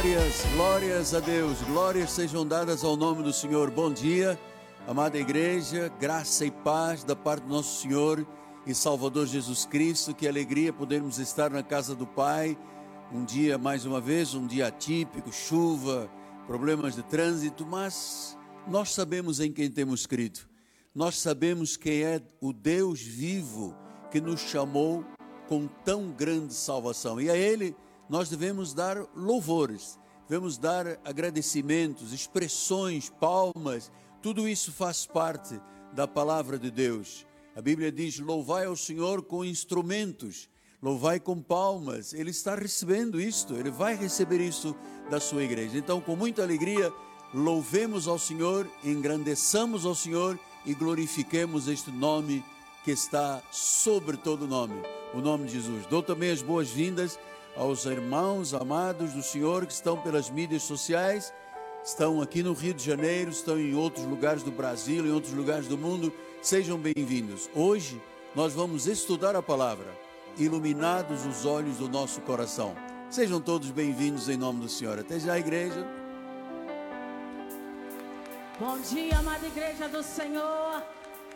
Glórias a Deus, glórias sejam dadas ao nome do Senhor. Bom dia, amada igreja, graça e paz da parte do nosso Senhor e Salvador Jesus Cristo. Que alegria podermos estar na casa do Pai, um dia mais uma vez, um dia atípico, chuva, problemas de trânsito, mas nós sabemos em quem temos crido. Nós sabemos quem é o Deus vivo que nos chamou com tão grande salvação, e a Ele nós devemos dar louvores, devemos dar agradecimentos, expressões, palmas. Tudo isso faz parte da palavra de Deus. A Bíblia diz: louvai ao Senhor com instrumentos, louvai com palmas. Ele está recebendo isto, Ele vai receber isso da sua igreja. Então, com muita alegria, louvemos ao Senhor, engrandeçamos ao Senhor e glorifiquemos este nome que está sobre todo nome, o nome de Jesus. Dou também as boas-vindas aos irmãos amados do Senhor que estão pelas mídias sociais, estão aqui no Rio de Janeiro, estão em outros lugares do Brasil, em outros lugares do mundo. Sejam bem-vindos. Hoje nós vamos estudar a palavra, iluminados os olhos do nosso coração. Sejam todos bem-vindos em nome do Senhor. Até já, igreja. Bom dia, amada igreja do Senhor.